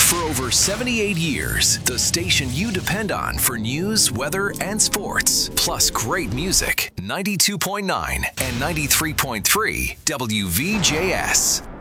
For over 78 years, the station you depend on for news, weather, and sports. Plus great music. 92.9 and 93.3 WVJS.